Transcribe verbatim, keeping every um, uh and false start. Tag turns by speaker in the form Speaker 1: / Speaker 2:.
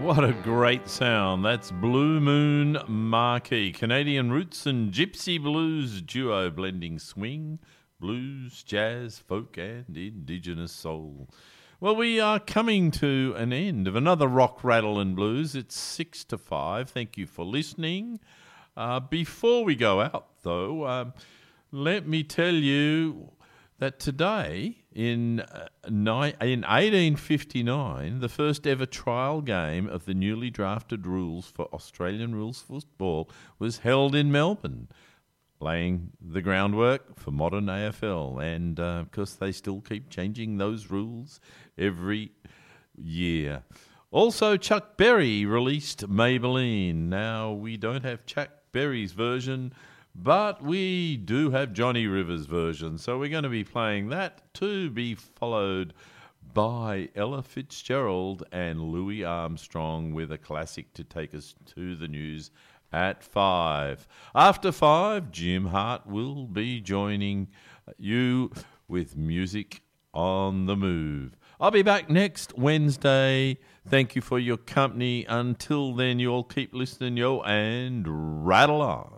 Speaker 1: What a great sound. That's Blue Moon Marquee. Canadian roots and gypsy blues duo blending swing, blues, jazz, folk and Indigenous soul. Well, we are coming to an end of another Rock, Rattle and Blues. It's six to five. Thank you for listening. Uh, before we go out, though, um, let me tell you that today, in uh, ni- in eighteen fifty-nine, the first ever trial game of the newly drafted rules for Australian rules football was held in Melbourne, laying the groundwork for modern A F L. And, uh, of course, they still keep changing those rules every year. Also, Chuck Berry released Maybelline. Now, we don't have Chuck Berry's version, but we do have Johnny Rivers' version, so we're going to be playing that, to be followed by Ella Fitzgerald and Louis Armstrong with a classic to take us to the news at five. After five, Jim Hart will be joining you with Music on the Move. I'll be back next Wednesday. Thank you for your company. Until then, you all keep listening, yo, and rattle on.